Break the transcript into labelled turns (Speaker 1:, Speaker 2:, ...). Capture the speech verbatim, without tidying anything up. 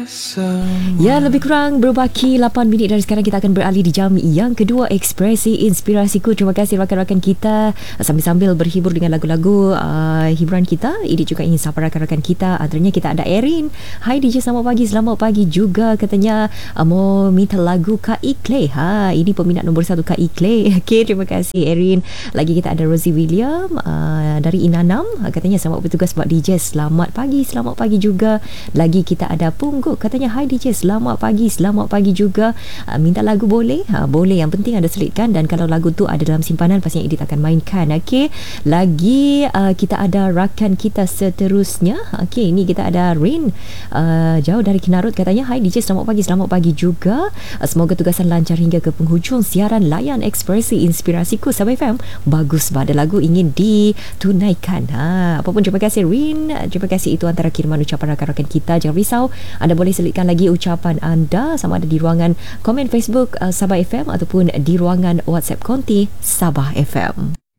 Speaker 1: Ya, lebih kurang berbaki lapan minit dari sekarang kita akan beralih di jam yang kedua Ekspresi Inspirasiku. Terima kasih rakan-rakan kita sambil-sambil berhibur dengan lagu-lagu uh, hiburan kita. Ini juga ingin sapa rakan-rakan kita. Antaranya kita ada Erin. Hai D J, selamat pagi. Selamat pagi juga katanya uh, mau minta lagu Kak Ikle. Ha, ini peminat nombor satu Kak Ikle. Okey, terima kasih Erin. Lagi kita ada Rosie William uh, dari Inanam. Uh, katanya selamat bertugas buat D J. Selamat pagi. Selamat pagi juga. Lagi kita ada Pungguk. Katanya hai D J, selamat pagi. Selamat pagi juga. uh, Minta lagu boleh? Ha, boleh, yang penting ada selitkan. Dan kalau lagu tu ada dalam simpanan, pastinya Edit akan mainkan. Okey, lagi uh, kita ada rakan kita seterusnya. Okey, ini kita ada Rin uh, jauh dari Kinarut. Katanya hai D J, selamat pagi. Selamat pagi juga. uh, Semoga tugasan lancar hingga ke penghujung siaran layan Ekspresi Inspirasiku Sabah F M. Bagus, ada lagu ingin ditunaikan. Ha, apapun, terima kasih Rin. Terima kasih, itu antara kiriman ucapan rakan-rakan kita. Jangan risau, anda boleh selitkan lagi ucapan anda sama ada di ruangan komen Facebook uh, Sabah F M ataupun di ruangan WhatsApp konti Sabah F M.